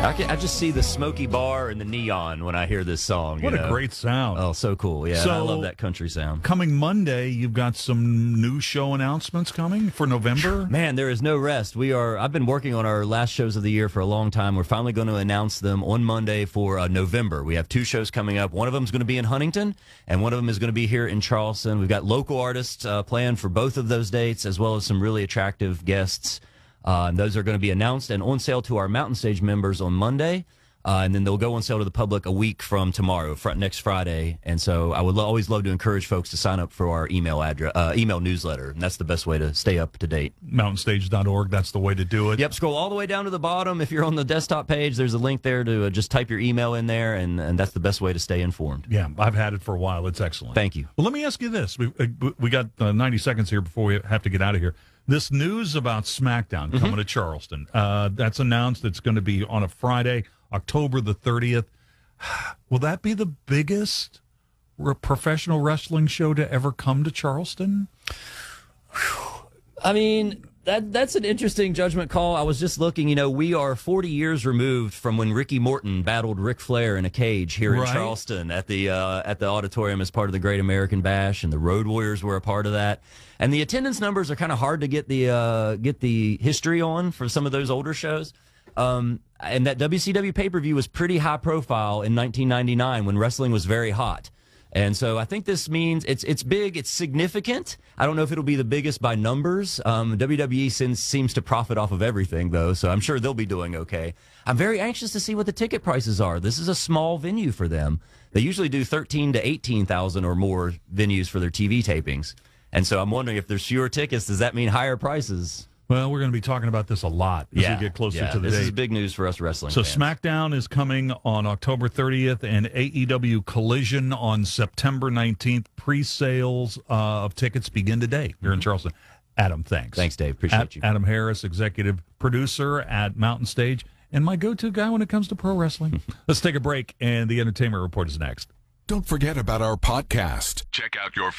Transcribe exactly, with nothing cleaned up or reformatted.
I, can, I just see the smoky bar and the neon when I hear this song. What you a know? great sound. Oh, so cool. Yeah, So, I love that country sound. Coming Monday, you've got some new show announcements coming for November? Man, there is no rest. We are. I've been working on our last shows of the year for a long time. We're finally going to announce them on Monday for uh, November. We have two shows coming up. One of them is going to be in Huntington, and one of them is going to be here in Charleston. We've got local artists uh, planned for both of those dates, as well as some really attractive guests. Uh, and those are going to be announced and on sale to our Mountain Stage members on Monday. Uh, and then they'll go on sale to the public a week from tomorrow, fr- next Friday. And so I would lo- always love to encourage folks to sign up for our email address, uh, email newsletter. And that's the best way to stay up to date. mountain stage dot org, that's the way to do it. Yep, scroll all the way down to the bottom. If you're on the desktop page, there's a link there to uh, just type your email in there, and, and that's the best way to stay informed. Yeah, I've had it for a while. It's excellent. Thank you. Well, let me ask you this. We, uh, we got uh, ninety seconds here before we have to get out of here. This news about SmackDown Mm-hmm. coming to Charleston, uh, that's announced. It's going to be on a Friday, October the thirtieth. Will that be the biggest re- professional wrestling show to ever come to Charleston? I mean, that that's an interesting judgment call. I was just looking, you know, we are forty years removed from when Ricky Morton battled Ric Flair in a cage here Right. in Charleston at the uh, at the auditorium as part of the Great American Bash, and the Road Warriors were a part of that. And the attendance numbers are kind of hard to get the uh, get the history on for some of those older shows. Um, and that W C W pay-per-view was pretty high profile in nineteen ninety-nine when wrestling was very hot. And so I think this means it's it's big, it's significant. I don't know if it'll be the biggest by numbers. Um, W W E seems, seems to profit off of everything, though, so I'm sure they'll be doing okay. I'm very anxious to see what the ticket prices are. This is a small venue for them. They usually do thirteen to eighteen thousand or more venues for their T V tapings. And so I'm wondering if there's fewer tickets, does that mean higher prices? Well, we're going to be talking about this a lot as yeah, we get closer yeah, to the this date. is big news for us wrestling So fans. SmackDown is coming on October thirtieth, and A E W Collision on September nineteenth. Pre-sales uh, of tickets begin today here mm-hmm. in Charleston. Adam, thanks. Thanks, Dave. Appreciate at, you. Adam Harris, executive producer at Mountain Stage, and my go-to guy when it comes to pro wrestling. Let's take a break, and the Entertainment Report is next. Don't forget about our podcast. Check out your